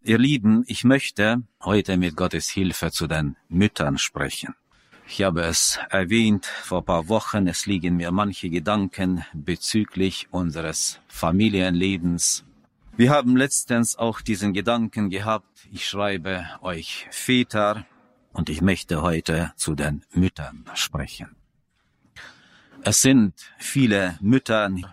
Ihr Lieben, ich möchte heute mit Gottes Hilfe zu den Müttern sprechen. Ich habe es erwähnt vor ein paar Wochen, es liegen mir manche Gedanken bezüglich unseres Familienlebens. Wir haben letztens auch diesen Gedanken gehabt, ich schreibe euch Väter und ich möchte heute zu den Müttern sprechen. Es sind viele Müttern,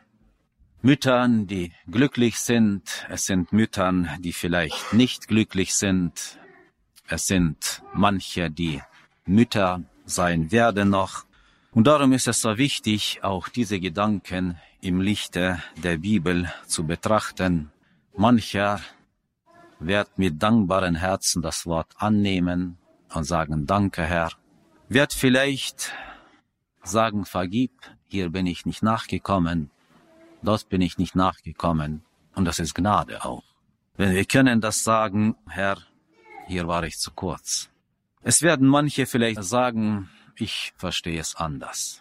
die glücklich sind, es sind Müttern, die vielleicht nicht glücklich sind, es sind manche, die Mütter sein werden noch. Und darum ist es so wichtig, auch diese Gedanken im Lichte der Bibel zu betrachten. Mancher wird mit dankbaren Herzen das Wort annehmen und sagen, danke Herr. Wird vielleicht sagen, vergib, hier bin ich nicht nachgekommen. Dort bin ich nicht nachgekommen, und das ist Gnade auch. Wenn wir können das sagen, Herr, hier war ich zu kurz. Es werden manche vielleicht sagen, ich verstehe es anders.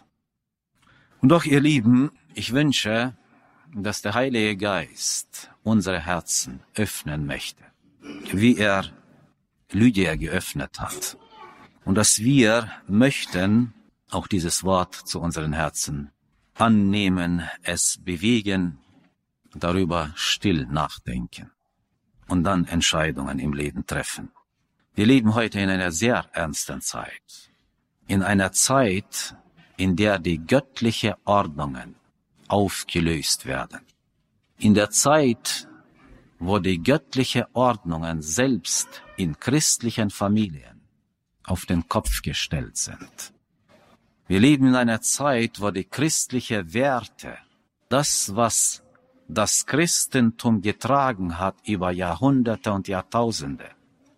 Und doch, ihr Lieben, ich wünsche, dass der Heilige Geist unsere Herzen öffnen möchte, wie er Lydia geöffnet hat. Und dass wir möchten auch dieses Wort zu unseren Herzen annehmen, es bewegen, darüber still nachdenken und dann Entscheidungen im Leben treffen. Wir leben heute in einer sehr ernsten Zeit. In einer Zeit, in der die göttlichen Ordnungen aufgelöst werden. In der Zeit, wo die göttlichen Ordnungen selbst in christlichen Familien auf den Kopf gestellt sind. Wir leben in einer Zeit, wo die christlichen Werte, das, was das Christentum getragen hat über Jahrhunderte und Jahrtausende,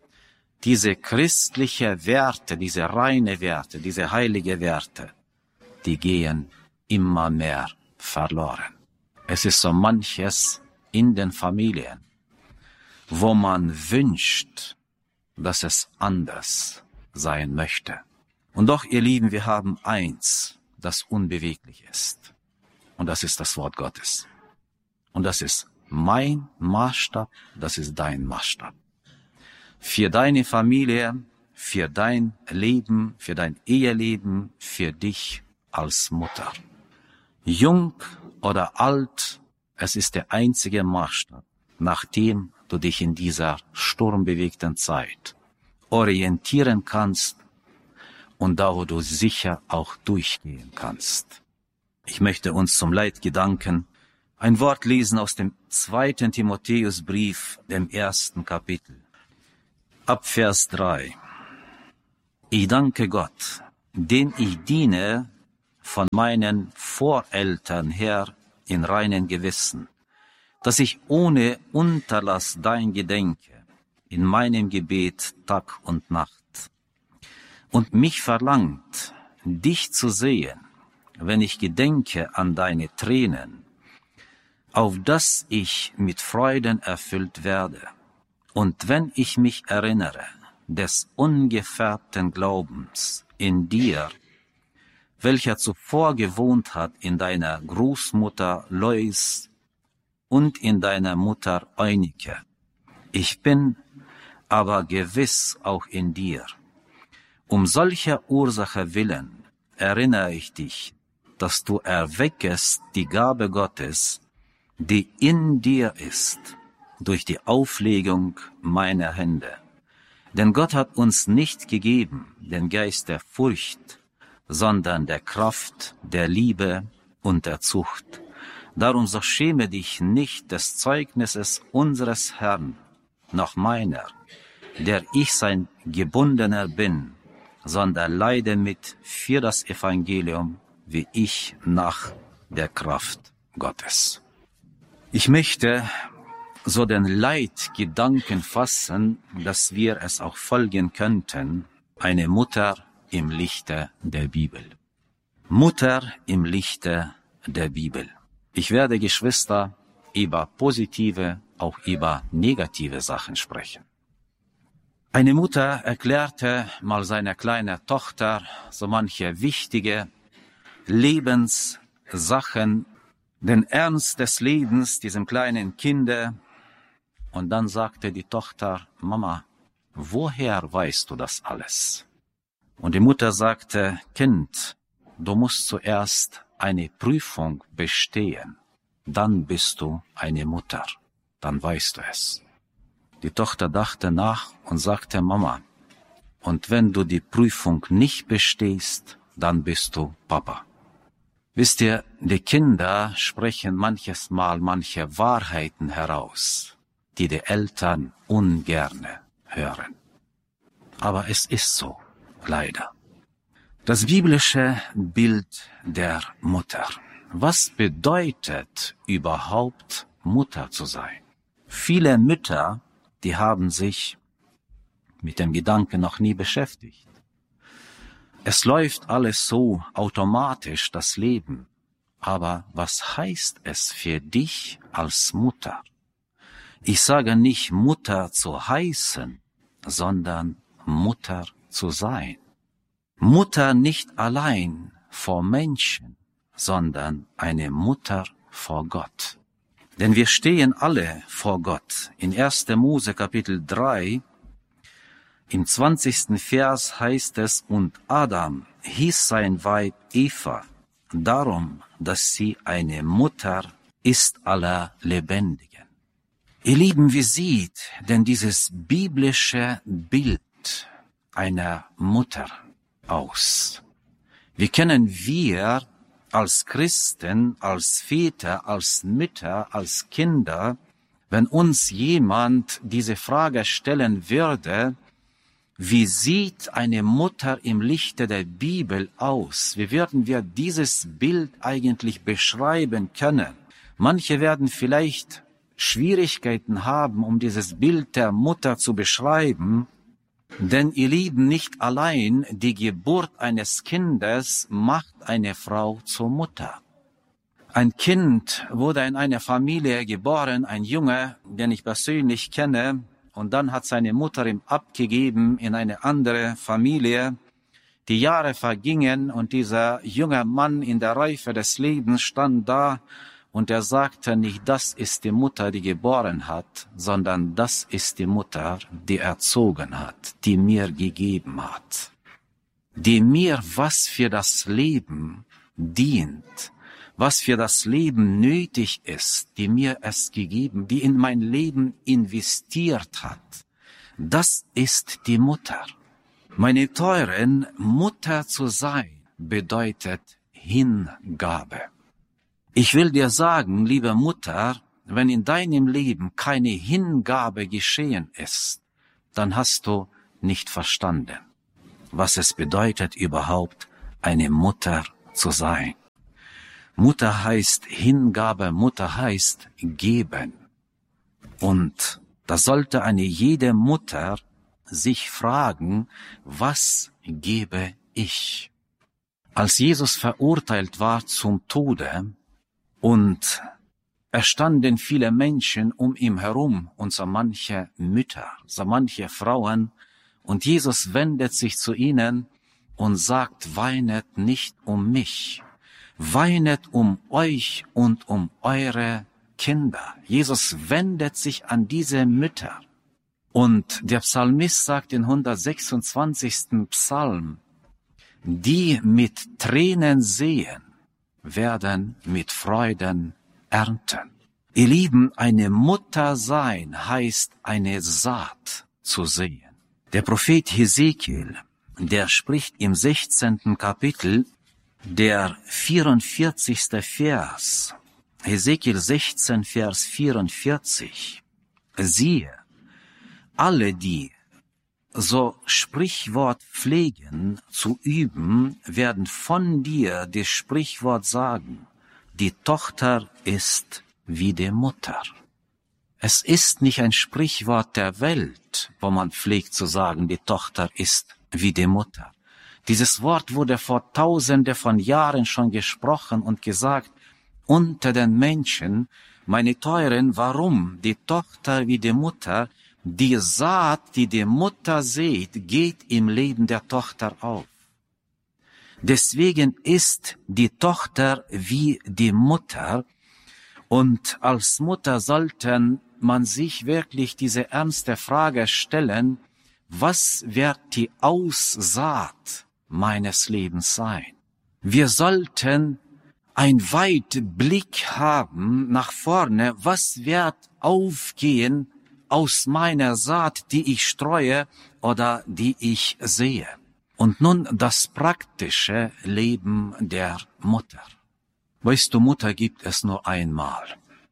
diese christlichen Werte, diese reine Werte, diese heilige Werte, die gehen immer mehr verloren. Es ist so manches in den Familien, wo man wünscht, dass es anders sein möchte. Und doch, ihr Lieben, wir haben eins, das unbeweglich ist. Und das ist das Wort Gottes. Und das ist mein Maßstab, das ist dein Maßstab. Für deine Familie, für dein Leben, für dein Eheleben, für dich als Mutter. Jung oder alt, es ist der einzige Maßstab, nach dem du dich in dieser sturmbewegten Zeit orientieren kannst und da, wo du sicher auch durchgehen kannst. Ich möchte uns zum Leitgedanken ein Wort lesen aus dem 2. Timotheusbrief, dem 1. Kapitel. Ab Vers 3. Ich danke Gott, dem ich diene von meinen Voreltern her in reinem Gewissen, dass ich ohne Unterlass dein gedenke, in meinem Gebet Tag und Nacht. Und mich verlangt, dich zu sehen, wenn ich gedenke an deine Tränen, auf dass ich mit Freuden erfüllt werde. Und wenn ich mich erinnere des ungefärbten Glaubens in dir, welcher zuvor gewohnt hat in deiner Großmutter Lois und in deiner Mutter Eunike. Ich bin aber gewiss auch in dir. Um solcher Ursache willen erinnere ich dich, dass du erweckest die Gabe Gottes, die in dir ist, durch die Auflegung meiner Hände. Denn Gott hat uns nicht gegeben den Geist der Furcht, sondern der Kraft, der Liebe und der Zucht. Darum so schäme dich nicht des Zeugnisses unseres Herrn, noch meiner, der ich sein Gebundener bin, sondern leide mit für das Evangelium, wie ich nach der Kraft Gottes. Ich möchte so den Leitgedanken fassen, dass wir es auch folgen könnten, eine Mutter im Lichte der Bibel. Mutter im Lichte der Bibel. Ich werde, Geschwister, über positive, auch über negative Sachen sprechen. Eine Mutter erklärte mal seiner kleinen Tochter so manche wichtige Lebenssachen, den Ernst des Lebens diesem kleinen Kinde, Und dann sagte die Tochter, Mama, woher weißt du das alles? Und die Mutter sagte, Kind, du musst zuerst eine Prüfung bestehen, dann bist du eine Mutter, dann weißt du es. Die Tochter dachte nach und sagte, Mama, und wenn du die Prüfung nicht bestehst, dann bist du Papa. Wisst ihr, die Kinder sprechen manches Mal manche Wahrheiten heraus, die die Eltern ungerne hören. Aber es ist so, leider. Das biblische Bild der Mutter. Was bedeutet überhaupt Mutter zu sein? Viele Mütter, die haben sich mit dem Gedanken noch nie beschäftigt. Es läuft alles so automatisch, das Leben. Aber was heißt es für dich als Mutter? Ich sage nicht Mutter zu heißen, sondern Mutter zu sein. Mutter nicht allein vor Menschen, sondern eine Mutter vor Gott. Denn wir stehen alle vor Gott. In 1. Mose Kapitel 3, im 20. Vers heißt es, und Adam hieß sein Weib Eva, darum, dass sie eine Mutter ist aller Lebendigen. Ihr Lieben, wie sieht denn dieses biblische Bild einer Mutter aus? Wie können wir als Christen, als Väter, als Mütter, als Kinder, wenn uns jemand diese Frage stellen würde, wie sieht eine Mutter im Lichte der Bibel aus? Wie würden wir dieses Bild eigentlich beschreiben können? Manche werden vielleicht Schwierigkeiten haben, um dieses Bild der Mutter zu beschreiben, denn ihr Lieben, nicht allein die Geburt eines Kindes macht eine Frau zur Mutter. Ein Kind wurde in einer Familie geboren, ein Junge, den ich persönlich kenne, und dann hat seine Mutter ihm abgegeben in eine andere Familie. Die Jahre vergingen und dieser junge Mann in der Reife des Lebens stand da und er sagte nicht, das ist die Mutter, die geboren hat, sondern das ist die Mutter, die erzogen hat, die mir gegeben hat, die mir was für das Leben dient, was für das Leben nötig ist, die mir es gegeben, die in mein Leben investiert hat. Das ist die Mutter. Meine Teuren, Mutter zu sein bedeutet Hingabe. Ich will dir sagen, liebe Mutter, wenn in deinem Leben keine Hingabe geschehen ist, dann hast du nicht verstanden, was es bedeutet überhaupt, eine Mutter zu sein. Mutter heißt Hingabe, Mutter heißt geben. Und da sollte eine jede Mutter sich fragen, was gebe ich? Als Jesus verurteilt war zum Tode und es standen viele Menschen um ihn herum und so manche Mütter, so manche Frauen, und Jesus wendet sich zu ihnen und sagt, weinet nicht um mich. Weinet um euch und um eure Kinder. Jesus wendet sich an diese Mütter. Und der Psalmist sagt in 126. Psalm, die mit Tränen sehen, werden mit Freuden ernten. Ihr Lieben, eine Mutter sein heißt eine Saat zu sehen. Der Prophet Hesekiel, der spricht im 16. Kapitel, der 44. Vers, Hesekiel 16, Vers 44, siehe, alle, die so Sprichwort pflegen zu üben, werden von dir das Sprichwort sagen, die Tochter ist wie die Mutter. Es ist nicht ein Sprichwort der Welt, wo man pflegt zu sagen, die Tochter ist wie die Mutter. Dieses Wort wurde vor Tausende von Jahren schon gesprochen und gesagt unter den Menschen, meine Teuren, warum die Tochter wie die Mutter, die Saat, die die Mutter sät, geht im Leben der Tochter auf. Deswegen ist die Tochter wie die Mutter und als Mutter sollten man sich wirklich diese ernste Frage stellen, was wird die Aussaat meines Lebens sein? Wir sollten einen weiten Blick haben nach vorne, was wird aufgehen aus meiner Saat, die ich streue oder die ich sehe. Und nun das praktische Leben der Mutter. Weißt du, Mutter gibt es nur einmal.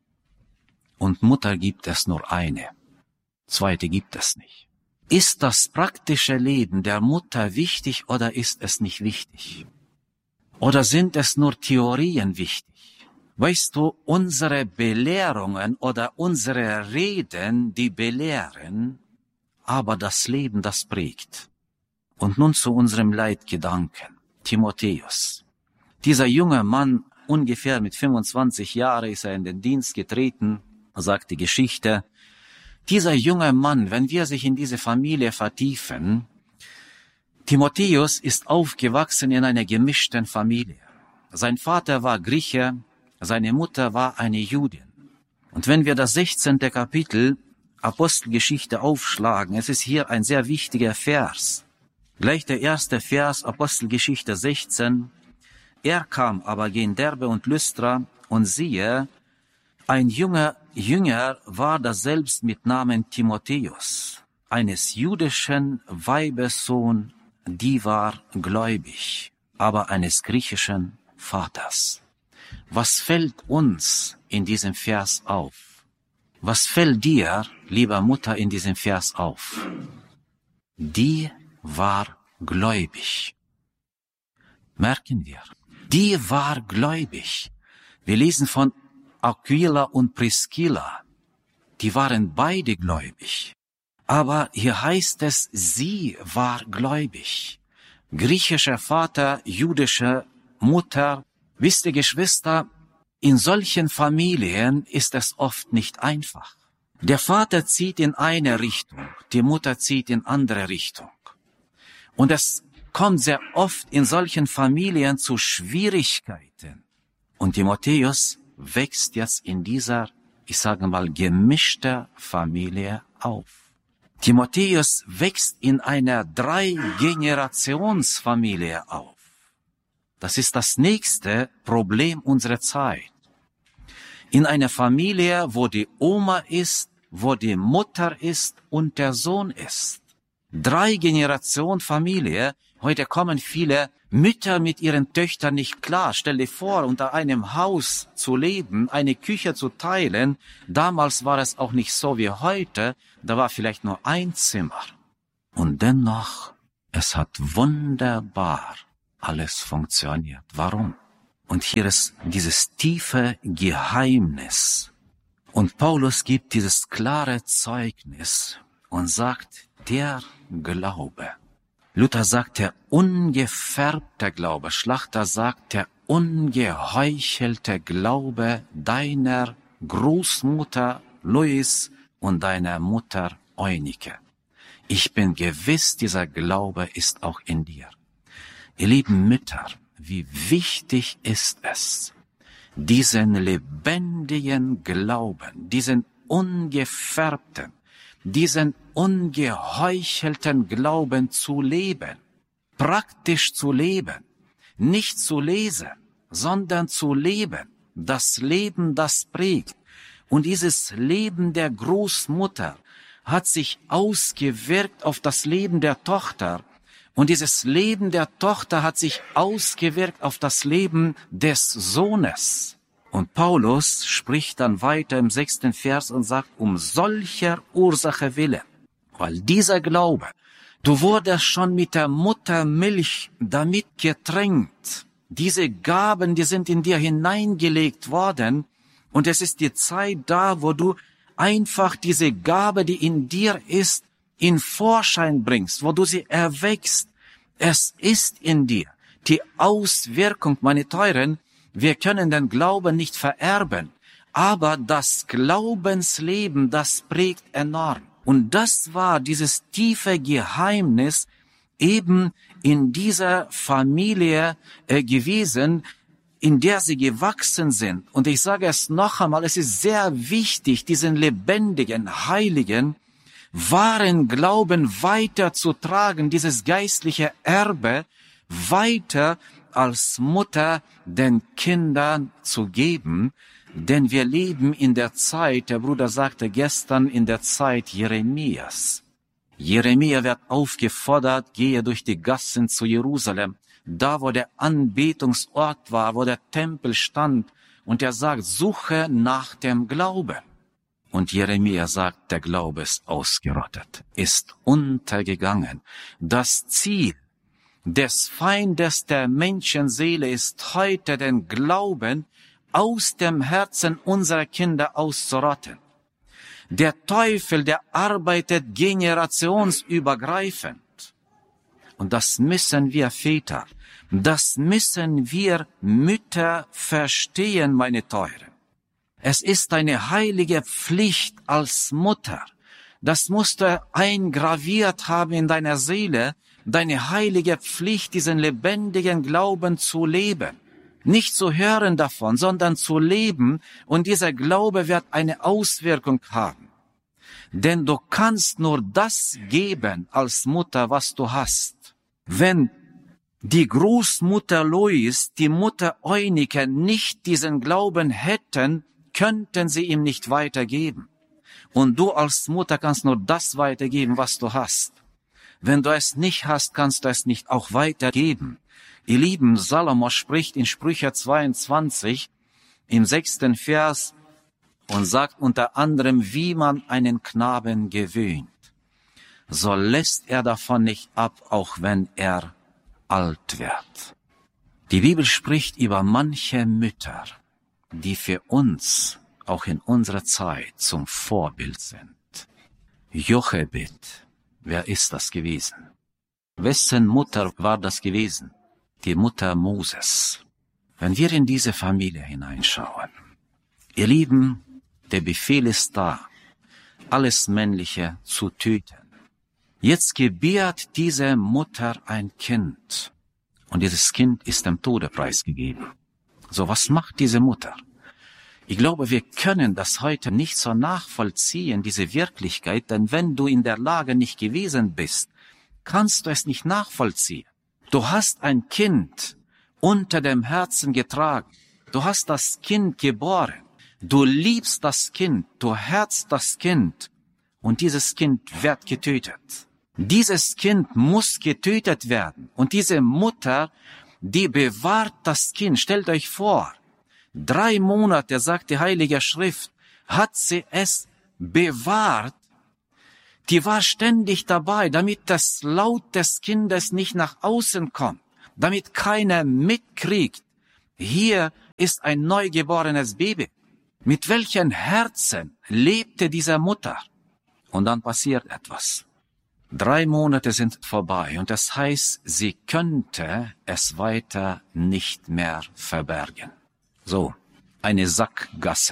Und Mutter gibt es nur eine. Zweite gibt es nicht. Ist das praktische Leben der Mutter wichtig oder ist es nicht wichtig? Oder sind es nur Theorien wichtig? Weißt du, unsere Belehrungen oder unsere Reden, die belehren, aber das Leben, das prägt. Und nun zu unserem Leitgedanken. Timotheus. Dieser junge Mann, ungefähr mit 25 Jahren ist er in den Dienst getreten, sagt die Geschichte. Dieser junge Mann, wenn wir sich in diese Familie vertiefen, Timotheus ist aufgewachsen in einer gemischten Familie. Sein Vater war Grieche, seine Mutter war eine Jüdin. Und wenn wir das 16. Kapitel Apostelgeschichte aufschlagen, es ist hier ein sehr wichtiger Vers. Gleich der erste Vers, Apostelgeschichte 16. Er kam aber gen Derbe und Lystra, und siehe, ein Jünger war da selbst mit Namen Timotheus, eines jüdischen Weibessohn, die war gläubig, aber eines griechischen Vaters. Was fällt uns in diesem Vers auf? Was fällt dir, lieber Mutter, in diesem Vers auf? Die war gläubig. Merken wir. Die war gläubig. Wir lesen von Aquila und Priscilla. Die waren beide gläubig. Aber hier heißt es, sie war gläubig. Griechischer Vater, jüdische Mutter. Wisst ihr, Geschwister, in solchen Familien ist es oft nicht einfach. Der Vater zieht in eine Richtung, die Mutter zieht in andere Richtung. Und es kommt sehr oft in solchen Familien zu Schwierigkeiten. Und Timotheus wächst jetzt in dieser, ich sage mal, gemischter Familie auf. Timotheus wächst in einer 3-Generationsfamilie auf. Das ist das nächste Problem unserer Zeit. In einer Familie, wo die Oma ist, wo die Mutter ist und der Sohn ist. 3-Generation-Familie. Heute kommen viele Mütter mit ihren Töchtern nicht klar. Stell dir vor, unter einem Haus zu leben, eine Küche zu teilen. Damals war es auch nicht so wie heute. Da war vielleicht nur ein Zimmer. Und dennoch, es hat wunderbar alles funktioniert. Warum? Und hier ist dieses tiefe Geheimnis. Und Paulus gibt dieses klare Zeugnis und sagt, der Glaube. Luther sagt, der ungefärbte Glaube. Schlachter sagt, der ungeheuchelte Glaube deiner Großmutter Lois und deiner Mutter Eunike. Ich bin gewiss, dieser Glaube ist auch in dir. Ihr lieben Mütter, wie wichtig ist es, diesen lebendigen Glauben, diesen ungefärbten, diesen ungeheuchelten Glauben zu leben, praktisch zu leben, nicht zu lesen, sondern zu leben, das Leben, das prägt. Und dieses Leben der Großmutter hat sich ausgewirkt auf das Leben der Tochter. Und dieses Leben der Tochter hat sich ausgewirkt auf das Leben des Sohnes. Und Paulus spricht dann weiter im 6. Vers und sagt, um solcher Ursache willen, weil dieser Glaube, du wurdest schon mit der Muttermilch damit getränkt. Diese Gaben, die sind in dir hineingelegt worden. Und es ist die Zeit da, wo du einfach diese Gabe, die in dir ist, in Vorschein bringst, wo du sie erweckst. Es ist in dir. Die Auswirkung, meine Teuren, wir können den Glauben nicht vererben, aber das Glaubensleben, das prägt enorm. Und das war dieses tiefe Geheimnis eben in dieser Familie gewesen. in der sie gewachsen sind. Und ich sage es noch einmal, es ist sehr wichtig, diesen lebendigen, heiligen, wahren Glauben weiterzutragen, dieses geistliche Erbe weiter als Mutter den Kindern zu geben, denn wir leben in der Zeit, der Bruder sagte gestern, in der Zeit Jeremias. Jeremia wird aufgefordert, gehe durch die Gassen zu Jerusalem, da wo der Anbetungsort war, wo der Tempel stand, und er sagt, suche nach dem Glauben. Und Jeremia sagt, der Glaube ist ausgerottet, ist untergegangen. Das Ziel des Feindes der Menschenseele ist heute, den Glauben aus dem Herzen unserer Kinder auszurotten. Der Teufel, der arbeitet generationsübergreifend. Und das müssen wir Väter, das müssen wir Mütter verstehen, meine Teuren. Es ist eine heilige Pflicht als Mutter. Das musst du eingraviert haben in deiner Seele, deine heilige Pflicht, diesen lebendigen Glauben zu leben. Nicht zu hören davon, sondern zu leben, und dieser Glaube wird eine Auswirkung haben. Denn du kannst nur das geben als Mutter, was du hast. Wenn die Großmutter Lois, die Mutter Eunike nicht diesen Glauben hätten, könnten sie ihm nicht weitergeben. Und du als Mutter kannst nur das weitergeben, was du hast. Wenn du es nicht hast, kannst du es nicht auch weitergeben. Ihr Lieben, Salomo spricht in Sprüche 22 im 6. Vers und sagt unter anderem, wie man einen Knaben gewöhnt, so lässt er davon nicht ab, auch wenn er alt wird. Die Bibel spricht über manche Mütter, die für uns auch in unserer Zeit zum Vorbild sind. Jochebed, wer ist das gewesen? Wessen Mutter war das gewesen? Die Mutter Moses. Wenn wir in diese Familie hineinschauen, ihr Lieben, der Befehl ist da, alles Männliche zu töten. Jetzt gebiert diese Mutter ein Kind, und dieses Kind ist dem Tode preisgegeben. So, was macht diese Mutter? Ich glaube, wir können das heute nicht so nachvollziehen, diese Wirklichkeit, denn wenn du in der Lage nicht gewesen bist, kannst du es nicht nachvollziehen. Du hast ein Kind unter dem Herzen getragen. Du hast das Kind geboren. Du liebst das Kind. Du herzt das Kind. Und dieses Kind wird getötet. Dieses Kind muss getötet werden. Und diese Mutter, die bewahrt das Kind. Stellt euch vor, 3 Monate, sagt die Heilige Schrift, hat sie es bewahrt. Die war ständig dabei, damit das Laut des Kindes nicht nach außen kommt, damit keiner mitkriegt, hier ist ein neugeborenes Baby. Mit welchen Herzen lebte diese Mutter? Und dann passiert etwas. 3 Monate sind vorbei, und das heißt, sie könnte es weiter nicht mehr verbergen. So, eine Sackgasse.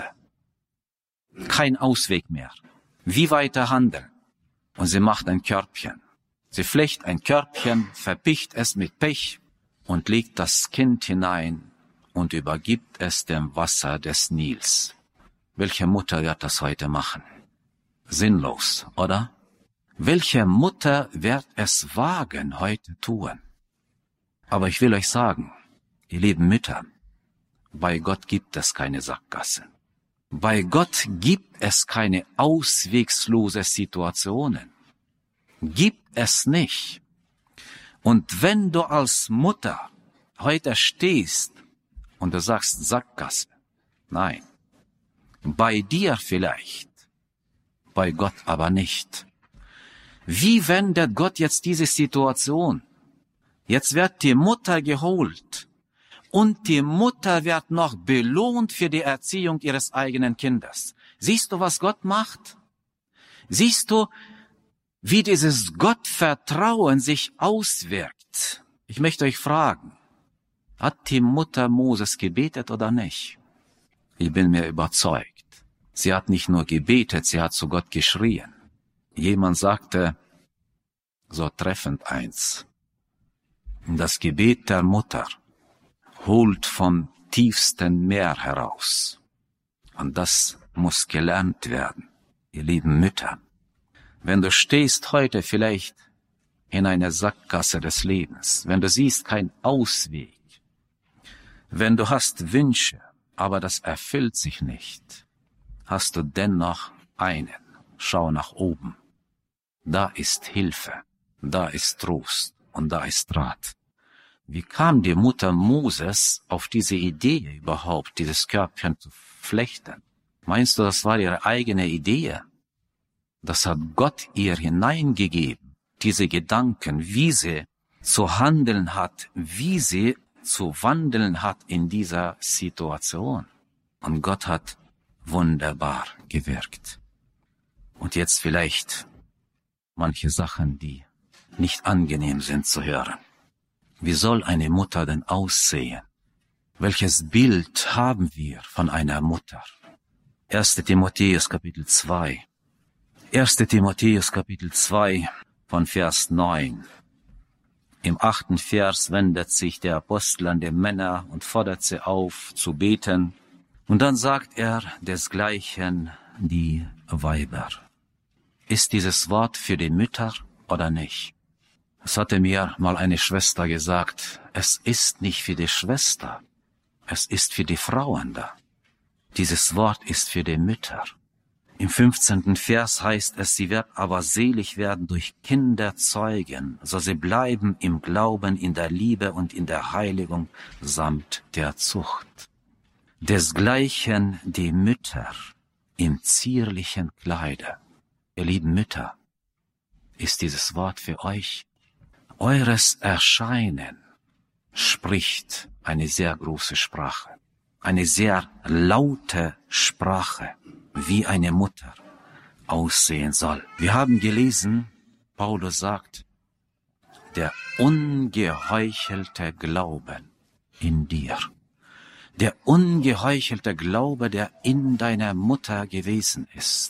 Kein Ausweg mehr. Wie weiter handeln? Und sie macht ein Körbchen. Sie flecht ein Körbchen, verpicht es mit Pech und legt das Kind hinein und übergibt es dem Wasser des Nils. Welche Mutter wird das heute machen? Sinnlos, oder? Welche Mutter wird es wagen, heute tun? Aber ich will euch sagen, ihr lieben Mütter, bei Gott gibt es keine Sackgassen. Bei Gott gibt es keine auswegslose Situationen. Gibt es nicht. Und wenn du als Mutter heute stehst und du sagst Sackgasse, nein, bei dir vielleicht, bei Gott aber nicht. Wie wendet Gott jetzt diese Situation? Jetzt wird die Mutter geholt. Und die Mutter wird noch belohnt für die Erziehung ihres eigenen Kindes. Siehst du, was Gott macht? Siehst du, wie dieses Gottvertrauen sich auswirkt? Ich möchte euch fragen, hat die Mutter Moses gebetet oder nicht? Ich bin mir überzeugt. Sie hat nicht nur gebetet, sie hat zu Gott geschrien. Jemand sagte, so treffend eins, das Gebet der Mutter holt vom tiefsten Meer heraus. Und das muss gelernt werden, ihr lieben Mütter. Wenn du stehst heute vielleicht in einer Sackgasse des Lebens, wenn du siehst keinen Ausweg, wenn du hast Wünsche, aber das erfüllt sich nicht, hast du dennoch einen. Schau nach oben. Da ist Hilfe, da ist Trost und da ist Rat. Wie kam die Mutter Moses auf diese Idee überhaupt, dieses Körbchen zu flechten? Meinst du, das war ihre eigene Idee? Das hat Gott ihr hineingegeben, diese Gedanken, wie sie zu handeln hat, wie sie zu wandeln hat in dieser Situation. Und Gott hat wunderbar gewirkt. Und jetzt vielleicht manche Sachen, die nicht angenehm sind zu hören. Wie soll eine Mutter denn aussehen? Welches Bild haben wir von einer Mutter? 1. Timotheus Kapitel 2. 1. Timotheus Kapitel 2 von Vers 9. Im 8. Vers wendet sich der Apostel an die Männer und fordert sie auf zu beten. Und dann sagt er desgleichen die Weiber. Ist dieses Wort für die Mütter oder nicht? Es hatte mir mal eine Schwester gesagt, es ist nicht für die Schwester, es ist für die Frauen da. Dieses Wort ist für die Mütter. Im 15. Vers heißt es, sie wird aber selig werden durch Kinder zeugen, so sie bleiben im Glauben, in der Liebe und in der Heiligung samt der Zucht. Desgleichen die Mütter im zierlichen Kleide. Ihr lieben Mütter, ist dieses Wort für euch? Eures Erscheinen spricht eine sehr große Sprache, eine sehr laute Sprache, wie eine Mutter aussehen soll. Wir haben gelesen, Paulus sagt, der ungeheuchelte Glauben in dir, der ungeheuchelte Glaube, der in deiner Mutter gewesen ist.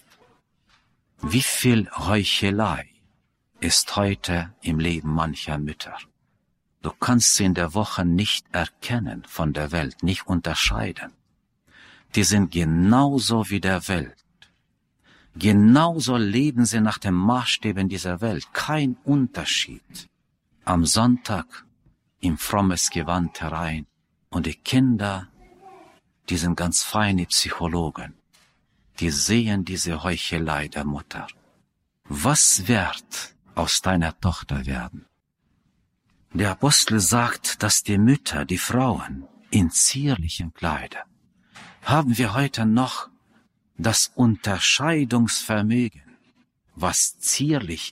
Wie viel Heuchelei ist heute im Leben mancher Mütter. Du kannst sie in der Woche nicht erkennen von der Welt, nicht unterscheiden. Die sind genauso wie der Welt. Genauso leben sie nach den Maßstäben dieser Welt. Kein Unterschied. Am Sonntag im frommes Gewand herein. Und die Kinder, die sind ganz feine Psychologen. Die sehen diese Heuchelei der Mutter. Was wird aus deiner Tochter werden? Der Apostel sagt, dass die Mütter, die Frauen, in zierlichen Kleidern, haben wir heute noch das Unterscheidungsvermögen, was zierlich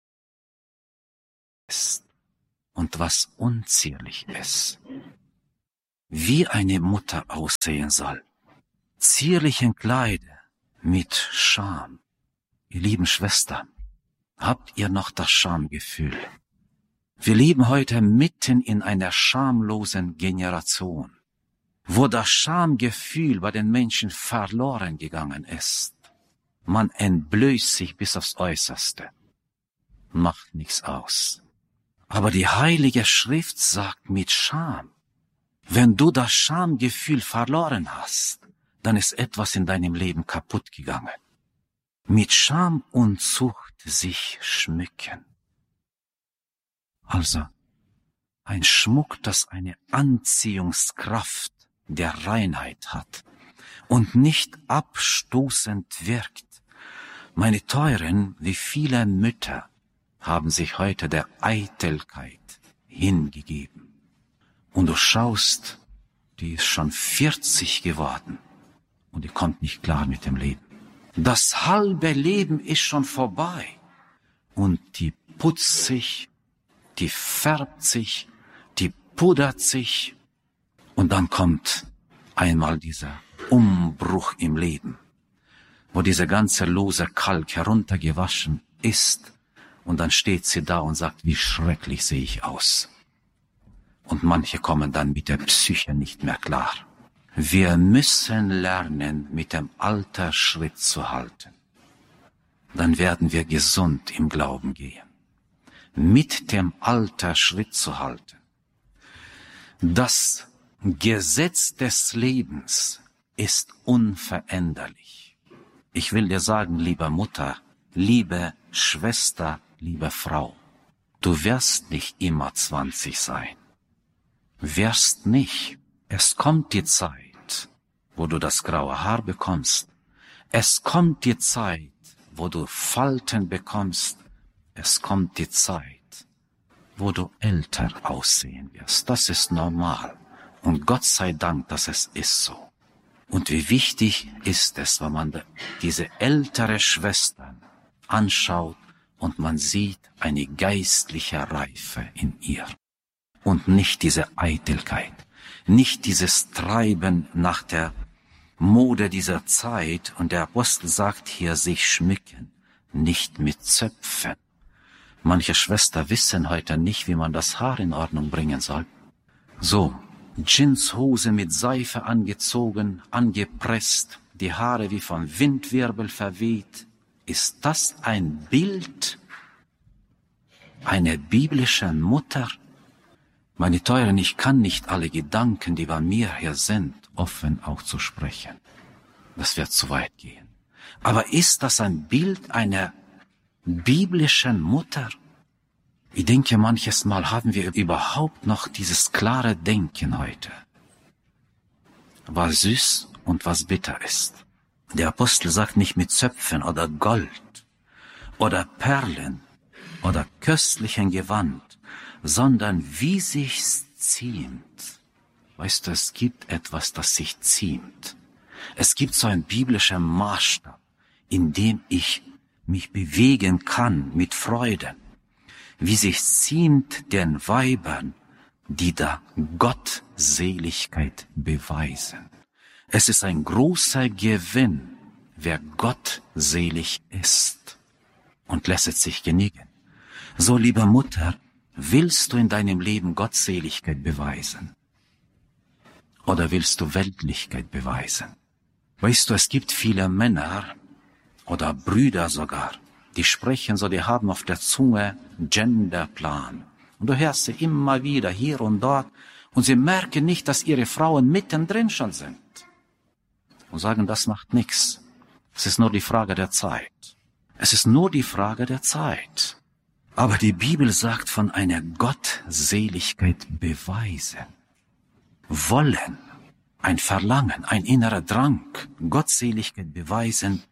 ist und was unzierlich ist. Wie eine Mutter aussehen soll. Zierlichen Kleider mit Scham. Ihr lieben Schwestern, habt ihr noch das Schamgefühl? Wir leben heute mitten in einer schamlosen Generation, wo das Schamgefühl bei den Menschen verloren gegangen ist. Man entblößt sich bis aufs Äußerste. Macht nichts aus. Aber die Heilige Schrift sagt mit Scham, wenn du das Schamgefühl verloren hast, dann ist etwas in deinem Leben kaputt gegangen. Mit Scham und Zucht sich schmücken. Also, ein Schmuck, das eine Anziehungskraft der Reinheit hat und nicht abstoßend wirkt. Meine Teuren, wie viele Mütter haben sich heute der Eitelkeit hingegeben. Und du schaust, die ist schon 40 geworden und die kommt nicht klar mit dem Leben. Das halbe Leben ist schon vorbei und die putzt sich, die färbt sich, die pudert sich und dann kommt einmal dieser Umbruch im Leben, wo dieser ganze lose Kalk heruntergewaschen ist und dann steht sie da und sagt, wie schrecklich sehe ich aus. Und manche kommen dann mit der Psyche nicht mehr klar. Wir müssen lernen, mit dem Alter Schritt zu halten. Dann werden wir gesund im Glauben gehen. Mit dem Alter Schritt zu halten. Das Gesetz des Lebens ist unveränderlich. Ich will dir sagen, liebe Mutter, liebe Schwester, liebe Frau, du wirst nicht immer 20 sein. Wirst nicht. Es kommt die Zeit, wo du das graue Haar bekommst. Es kommt die Zeit, wo du Falten bekommst. Es kommt die Zeit, wo du älter aussehen wirst. Das ist normal. Und Gott sei Dank, dass es ist so. Und wie wichtig ist es, wenn man diese ältere Schwestern anschaut und man sieht eine geistliche Reife in ihr. Und nicht diese Eitelkeit, nicht dieses Treiben nach der Mode dieser Zeit. Und der Apostel sagt hier, sich schmücken, nicht mit Zöpfen. Manche Schwestern wissen heute nicht, wie man das Haar in Ordnung bringen soll. So, Jeanshose mit Seife angezogen, angepresst, die Haare wie vom Windwirbel verweht. Ist das ein Bild einer biblischen Mutter? Meine Teuren, ich kann nicht alle Gedanken, die bei mir hier sind, offen auch zu sprechen. Das wird zu weit gehen. Aber ist das ein Bild einer biblischen Mutter? Ich denke, manches Mal haben wir überhaupt noch dieses klare Denken heute, was süß und was bitter ist. Der Apostel sagt nicht mit Zöpfen oder Gold oder Perlen oder köstlichen Gewand, sondern wie sich's ziemt. Weißt du, es gibt etwas, das sich ziemt. Es gibt so einen biblischen Maßstab, in dem ich mich bewegen kann mit Freuden. Wie sich ziemt den Weibern, die da Gottseligkeit beweisen. Es ist ein großer Gewinn, wer gottselig ist und lässt es sich genügen. So, liebe Mutter, willst du in deinem Leben Gottseligkeit beweisen? Oder willst du Weltlichkeit beweisen? Weißt du, es gibt viele Männer oder Brüder sogar, die sprechen so, die haben auf der Zunge Genderplan. Und du hörst sie immer wieder hier und dort und sie merken nicht, dass ihre Frauen mittendrin schon sind. Und sagen, das macht nichts. Es ist nur die Frage der Zeit. Es ist nur die Frage der Zeit. Aber die Bibel sagt von einer Gottseligkeit beweisen. Wollen, ein Verlangen, ein innerer Drang, Gottseligkeit beweisen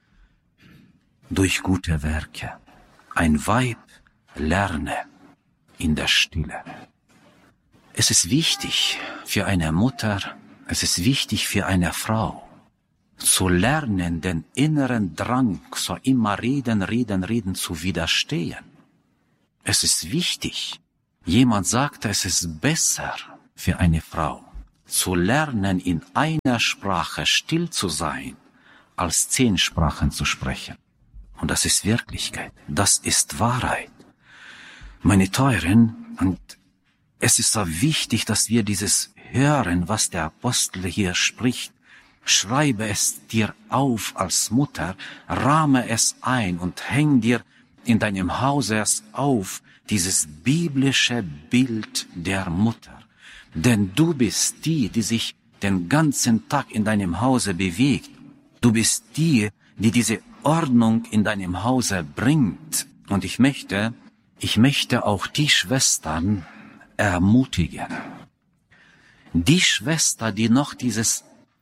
durch gute Werke. Ein Weib lerne in der Stille. Es ist wichtig für eine Mutter, es ist wichtig für eine Frau, zu lernen, den inneren Drang, so immer reden zu widerstehen. Es ist wichtig. Jemand sagte, es ist besser für eine Frau, zu lernen, in einer Sprache still zu sein, als 10 Sprachen zu sprechen. Und das ist Wirklichkeit. Das ist Wahrheit. Meine Teuren, und es ist so wichtig, dass wir dieses hören, was der Apostel hier spricht. Schreibe es dir auf als Mutter, rahme es ein und häng dir in deinem Hause erst auf, dieses biblische Bild der Mutter. Denn du bist die, die sich den ganzen Tag in deinem Hause bewegt. Du bist die, die diese Ordnung in deinem Hause bringt. Und ich möchte auch die Schwestern ermutigen. Die Schwester, die noch dieses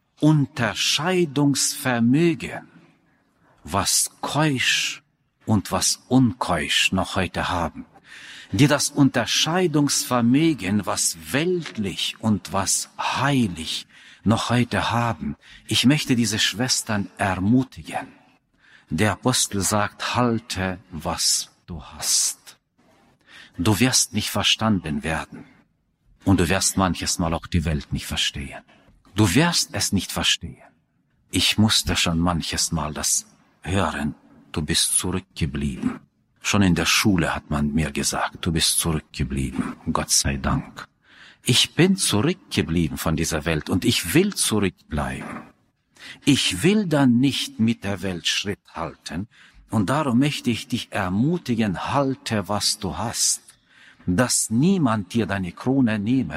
Unterscheidungsvermögen, was keusch und was unkeusch noch heute haben, die das Unterscheidungsvermögen, was weltlich und was heilig noch heute haben. Ich möchte diese Schwestern ermutigen. Der Apostel sagt, halte, was du hast. Du wirst nicht verstanden werden und du wirst manches Mal auch die Welt nicht verstehen. Du wirst es nicht verstehen. Ich musste schon manches Mal das hören, du bist zurückgeblieben. Schon in der Schule hat man mir gesagt, du bist zurückgeblieben, Gott sei Dank. Ich bin zurückgeblieben von dieser Welt und ich will zurückbleiben. Ich will dann nicht mit der Welt Schritt halten und darum möchte ich dich ermutigen, halte, was du hast, dass niemand dir deine Krone nehme.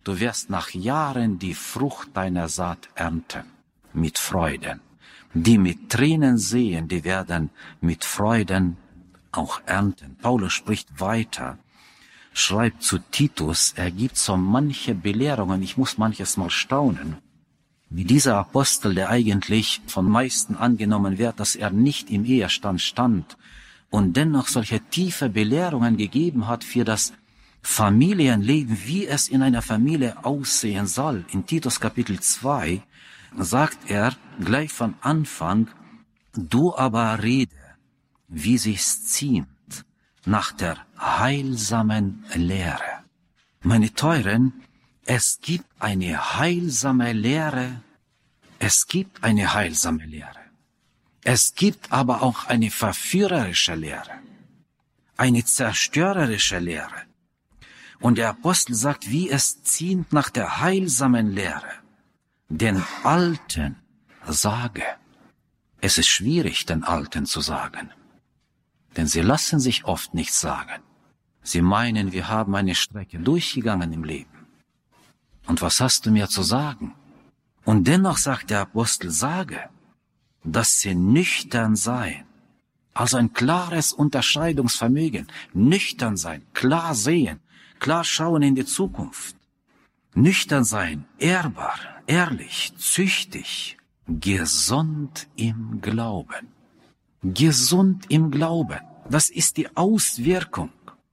du wirst nach Jahren die Frucht deiner Saat ernten, mit Freuden. Die mit Tränen sehen, die werden mit Freuden auch ernten. Paulus spricht weiter, schreibt zu Titus, er gibt so manche Belehrungen, ich muss manches mal staunen, wie dieser Apostel, der eigentlich von meisten angenommen wird, dass er nicht im Ehestand stand und dennoch solche tiefe Belehrungen gegeben hat für das Familienleben, wie es in einer Familie aussehen soll. In Titus Kapitel 2 sagt er gleich von Anfang, du aber rede, wie sich's ziemt, nach der heilsamen Lehre. Meine Teuren, es gibt eine heilsame Lehre, es gibt eine heilsame Lehre. Es gibt aber auch eine verführerische Lehre, eine zerstörerische Lehre. Und der Apostel sagt, wie es ziemt nach der heilsamen Lehre. Den Alten sage. Es ist schwierig, den Alten zu sagen. Denn sie lassen sich oft nichts sagen. Sie meinen, wir haben eine Strecke durchgegangen im Leben. Und was hast du mir zu sagen? Und dennoch sagt der Apostel, sage, dass sie nüchtern seien. Also ein klares Unterscheidungsvermögen. Nüchtern sein, klar sehen, klar schauen in die Zukunft. Nüchtern sein, ehrbar, ehrlich, züchtig, gesund im Glauben. Gesund im Glauben, das ist die Auswirkung.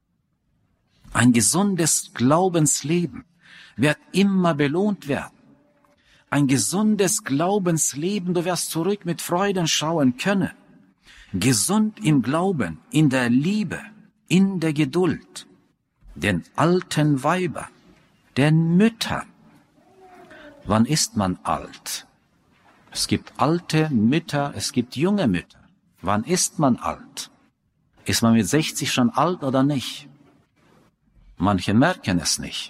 Ein gesundes Glaubensleben wird immer belohnt werden. Ein gesundes Glaubensleben, du wirst zurück mit Freuden schauen können. Gesund im Glauben, in der Liebe, in der Geduld. Den alten Weibern, den Müttern. Wann ist man alt? Es gibt alte Mütter, es gibt junge Mütter. Wann ist man alt? Ist man mit 60 schon alt oder nicht? Manche merken es nicht.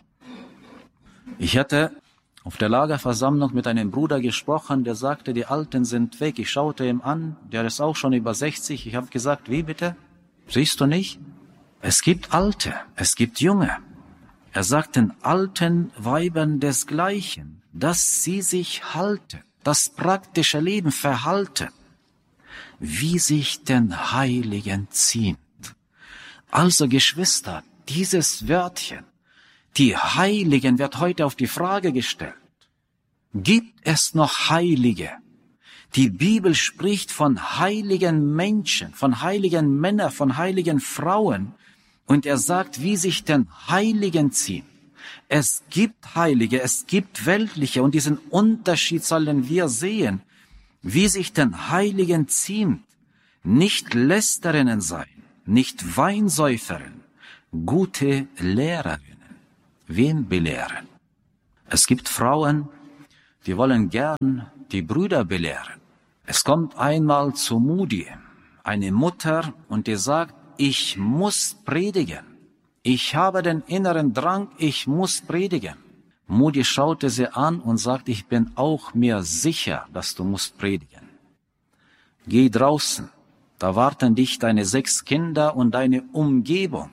Ich hatte auf der Lagerversammlung mit einem Bruder gesprochen, der sagte, die Alten sind weg. Ich schaute ihm an, der ist auch schon über 60. Ich habe gesagt, wie bitte? Siehst du nicht? Es gibt Alte, es gibt Junge. Er sagt den alten Weibern desgleichen, dass sie sich halten, das praktische Leben verhalten, wie sich den Heiligen ziemt. Also Geschwister, dieses Wörtchen, die Heiligen, wird heute auf die Frage gestellt. Gibt es noch Heilige? Die Bibel spricht von heiligen Menschen, von heiligen Männern, von heiligen Frauen. Und er sagt, wie sich den Heiligen ziehen. Es gibt Heilige, es gibt Weltliche. Und diesen Unterschied sollen wir sehen, wie sich den Heiligen ziemt. Nicht Lästerinnen sein, nicht Weinsäuferinnen, gute Lehrerinnen. Wen belehren? Es gibt Frauen, die wollen gern die Brüder belehren. Es kommt einmal zu Moody, eine Mutter, und die sagt, ich muss predigen. Ich habe den inneren Drang, ich muss predigen. Moody schaute sie an und sagt, ich bin auch mir sicher, dass du musst predigen. Geh draußen, da warten dich deine 6 Kinder und deine Umgebung.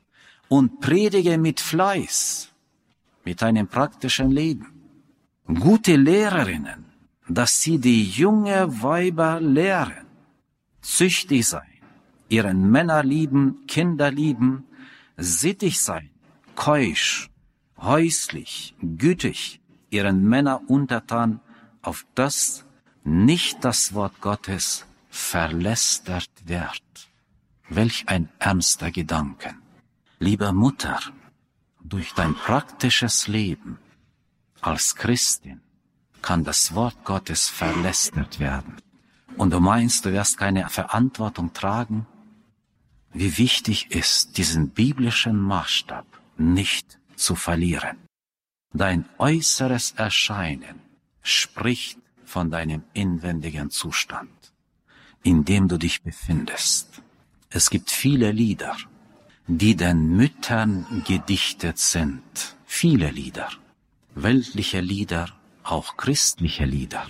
Und predige mit Fleiß, mit einem praktischen Leben. Gute Lehrerinnen, dass sie die junge Weiber lehren, züchtig sein, ihren Männer lieben, Kinder lieben, sittig sein, keusch, häuslich, gütig, ihren Männer untertan, auf das nicht das Wort Gottes verlästert wird. Welch ein ernster Gedanke. Liebe Mutter, durch dein praktisches Leben als Christin kann das Wort Gottes verlästert werden. Und du meinst, du wirst keine Verantwortung tragen? Wie wichtig ist, diesen biblischen Maßstab nicht zu verlieren. Dein äußeres Erscheinen spricht von deinem inwendigen Zustand, in dem du dich befindest. Es gibt viele Lieder, die den Müttern gedichtet sind. Viele Lieder, weltliche Lieder, auch christliche Lieder.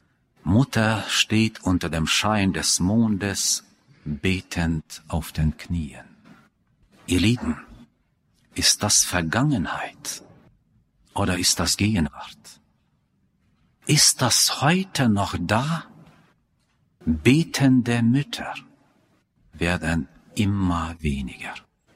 Mutter steht unter dem Schein des Mondes, betend auf den Knien. Ihr Lieben, ist das Vergangenheit? oder ist das Gegenwart? Ist das heute noch da? Betende Mütter werden immer weniger.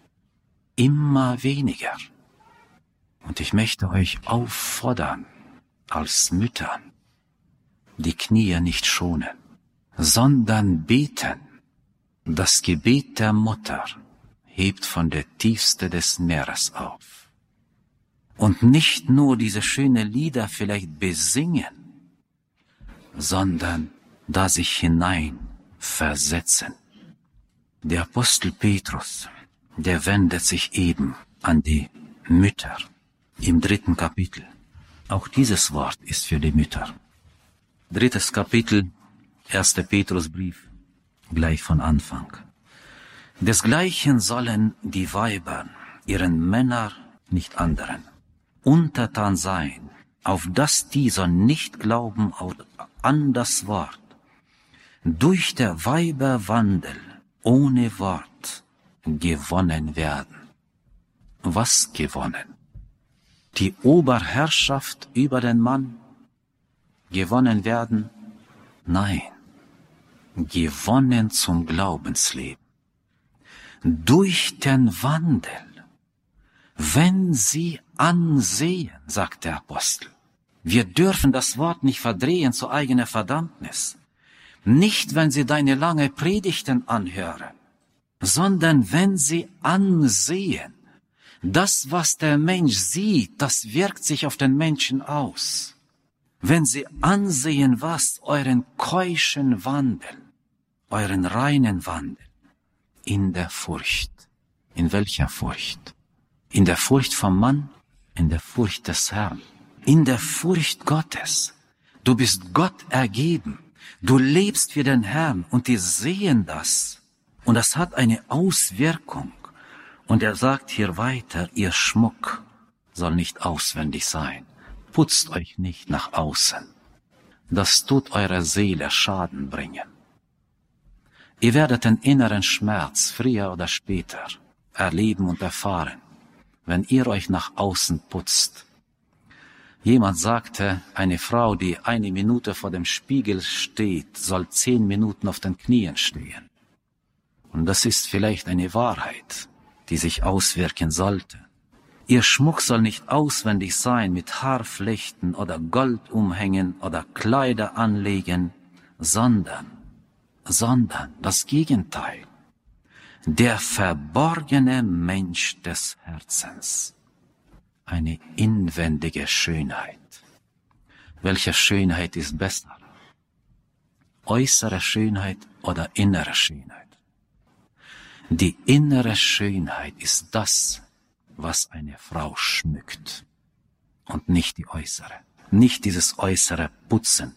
Immer weniger. Und ich möchte euch auffordern, als Mütter, die Knie nicht schonen, sondern beten. Das Gebet der Mutter hebt von der Tiefste des Meeres auf. Und nicht nur diese schönen Lieder vielleicht besingen, sondern da sich hinein versetzen. Der Apostel Petrus, der wendet sich eben an die Mütter im 3. Kapitel. Auch dieses Wort ist für die Mütter. 3. Kapitel, 1. Petrusbrief, gleich von Anfang. Desgleichen sollen die Weiber ihren Männern, nicht anderen, untertan sein, auf dass diese nicht glauben an das Wort, durch der Weiber Wandel ohne Wort gewonnen werden. Was gewonnen? Die Oberherrschaft über den Mann gewonnen werden? Nein, gewonnen zum Glaubensleben. Durch den Wandel, wenn sie ansehen, sagt der Apostel. Wir dürfen das Wort nicht verdrehen zu eigener Verdammnis. Nicht, wenn sie deine lange Predigten anhören, sondern wenn sie ansehen. Das, was der Mensch sieht, das wirkt sich auf den Menschen aus. Wenn sie ansehen, was euren keuschen Wandel, euren reinen Wandel, in der Furcht. In welcher Furcht? In der Furcht vom Mann, in der Furcht des Herrn, in der Furcht Gottes. Du bist Gott ergeben. Du lebst für den Herrn und die sehen das. Und das hat eine Auswirkung. Und er sagt hier weiter, ihr Schmuck soll nicht auswendig sein. Putzt euch nicht nach außen. Das tut eurer Seele Schaden bringen. Ihr werdet den inneren Schmerz früher oder später erleben und erfahren, wenn ihr euch nach außen putzt. Jemand sagte, eine Frau, die 1 Minute vor dem Spiegel steht, soll 10 Minuten auf den Knien stehen. Und das ist vielleicht eine Wahrheit, die sich auswirken sollte. Ihr Schmuck soll nicht auswendig sein mit Haarflechten oder Goldumhängen oder Kleider anlegen, sondern das Gegenteil. Der verborgene Mensch des Herzens. Eine inwendige Schönheit. Welche Schönheit ist besser? Äußere Schönheit oder innere Schönheit? Die innere Schönheit ist das, was eine Frau schmückt. Und nicht die äußere. Nicht dieses äußere Putzen.